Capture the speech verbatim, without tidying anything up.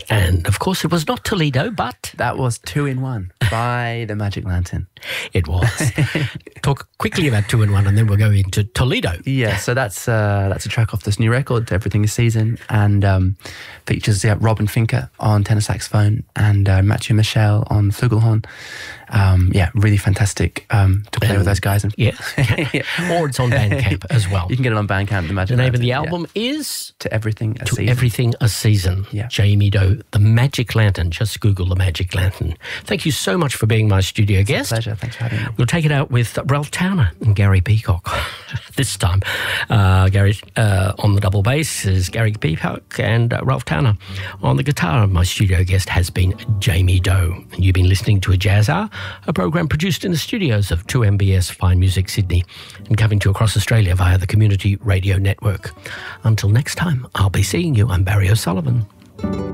And, of course, it was not Toledo, but... That was Two in One by the Magic Lantern. It was. Talk quickly about Two in One and then we'll go into Toledo. Yeah, so that's uh, that's a track off this new record, Everything is Season, and um, features yeah, Robin Finker on tenor saxophone and uh, Mathieu Michel on flugelhorn. Um, yeah, really fantastic um, to play and, with those guys. And yeah. yeah. Or it's on Bandcamp as well. You can get it on Bandcamp. The, Magic the name Lantern, of the album yeah. is... To Everything a to Season. Everything a Season. Yeah. Jamie Doe, The Magic Lantern. Just Google The Magic Lantern. Thank you so much for being my studio it's guest. A pleasure. Thanks for having me. We'll take it out with Ralph Towner and Gary Peacock this time. Uh, Gary uh, on the double bass is Gary Peacock, and uh, Ralph Towner on the guitar. My studio guest has been Jamie Doe. And you've been listening to A Jazz Hour, a program produced in the studios of two M B S Fine Music Sydney and coming to you across Australia via the Community Radio Network. Until next time, I'll be seeing you. I'm Barry O'Sullivan.